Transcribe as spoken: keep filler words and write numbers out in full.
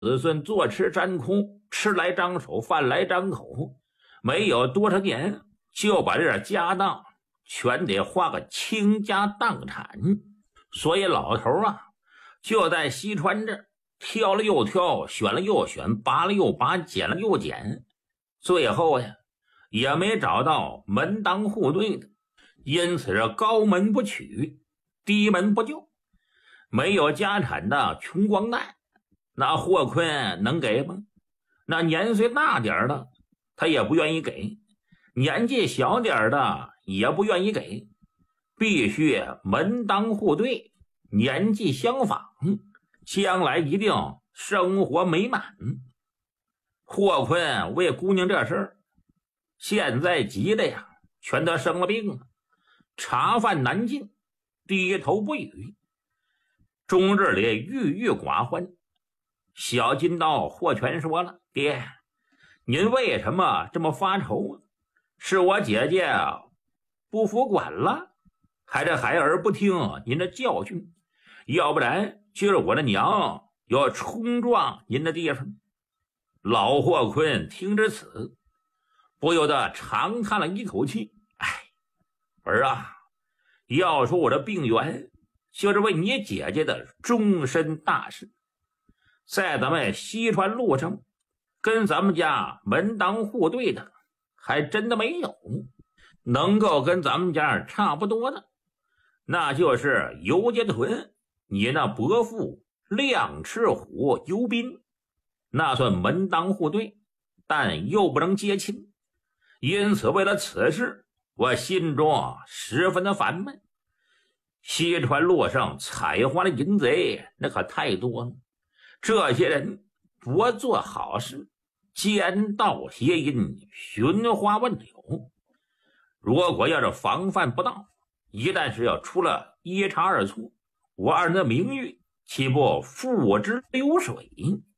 子孙坐吃山空，吃来张手，饭来张口，没有多少年就把这点家当全得花个倾家荡产。所以老头啊就在西川这儿挑了又挑，选了又选，拔了又拔，剪了又剪，最后呀也没找到门当户对的，因此这高门不取，低门不就，没有家产的穷光蛋，那霍坤能给吗？那年岁大点的他也不愿意给，年纪小点的也不愿意给，必须门当户对，年纪相仿，将来一定生活美满。霍坤为姑娘这事儿现在急的呀全都生了病了，茶饭难进，低头不语，终日里郁郁寡欢。小金刀霍全说了，爹，您为什么这么发愁啊？是我姐姐不服管了，还是孩儿不听您的教训？要不然就是我的娘要冲撞您的地方。老霍坤听至此，不由得长叹了一口气，哎，儿啊，要说我的病源就是为你姐姐的终身大事，在咱们西川路上跟咱们家门当户对的还真的没有，能够跟咱们家差不多的那就是游街屯你那伯父亮赤虎游斌，那算门当户对，但又不能结亲。因此为了此事，我心中十分的烦闷。西川路上采花的淫贼那可太多了，这些人不做好事，奸盗邪淫，寻花问柳，如果要是防范不当，一旦是要出了一差二错，我二人的名誉岂不付之流水？